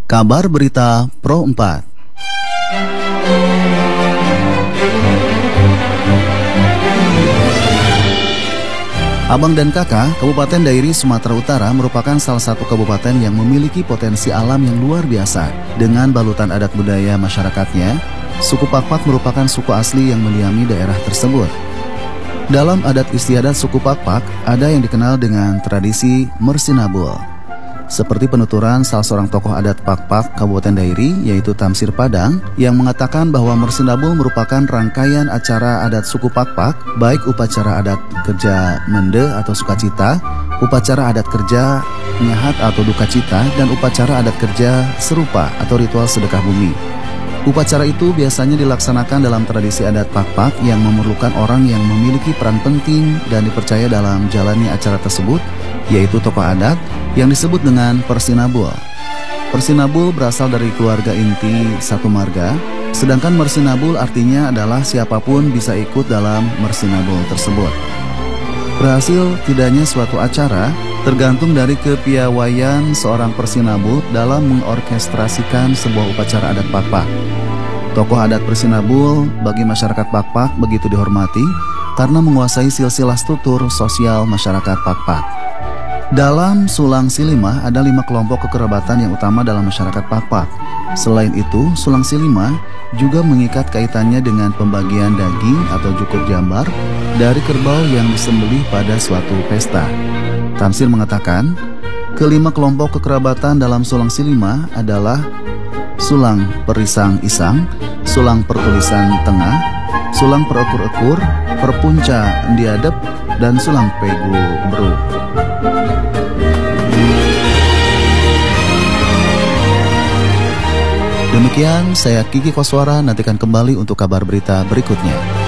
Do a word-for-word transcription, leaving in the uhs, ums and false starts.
Kabar Berita Pro empat. Abang dan Kakak, Kabupaten Dairi, Sumatera Utara merupakan salah satu kabupaten yang memiliki potensi alam yang luar biasa. Dengan balutan adat budaya masyarakatnya, suku Pakpak merupakan suku asli yang mendiami daerah tersebut. Dalam adat istiadat suku Pakpak, ada yang dikenal dengan tradisi Mersinabul. Seperti penuturan salah seorang tokoh adat Pakpak Kabupaten Dairi, yaitu Tamsir Padang, yang mengatakan bahwa Mersinabul merupakan rangkaian acara adat suku Pakpak, baik upacara adat kerja mende atau sukacita, upacara adat kerja nyahat atau duka cita, dan upacara adat kerja serupa atau ritual sedekah bumi. Upacara itu biasanya dilaksanakan dalam tradisi adat Pakpak yang memerlukan orang yang memiliki peran penting dan dipercaya dalam jalannya acara tersebut, yaitu tokoh adat yang disebut dengan Persinabul. Persinabul berasal dari keluarga inti satu marga, sedangkan Mersinabul artinya adalah siapapun bisa ikut dalam Mersinabul tersebut. Berhasil tidaknya suatu acara tergantung dari kepiawaian seorang Persinabul dalam mengorkestrasikan sebuah upacara adat Pakpak. Tokoh adat Persinabul bagi masyarakat Pakpak begitu dihormati karena menguasai silsilah struktur sosial masyarakat Pakpak. Dalam Sulang Silima ada lima kelompok kekerabatan yang utama dalam masyarakat Pakpak. Selain itu, Sulang Silima juga mengikat kaitannya dengan pembagian daging atau jukur jambar dari kerbau yang disembelih pada suatu pesta. Tamsir mengatakan, kelima kelompok kekerabatan dalam Sulang Silima adalah Sulang Perisang Isang, Sulang Pertulisan Tengah, Sulang Perekur-ekur, Perpunca Ndiadep, dan Sulang Pegu Bru. Demikian saya Kiki Koswara, nantikan kembali untuk kabar berita berikutnya.